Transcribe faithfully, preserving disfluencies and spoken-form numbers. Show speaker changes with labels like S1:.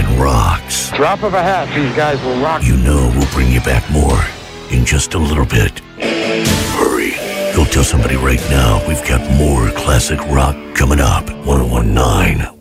S1: rocks.
S2: Drop of a hat, these guys will rock.
S1: You know we'll bring you back more in just a little bit. Hurry. Go tell somebody right now we've got more classic rock coming up. one oh one nine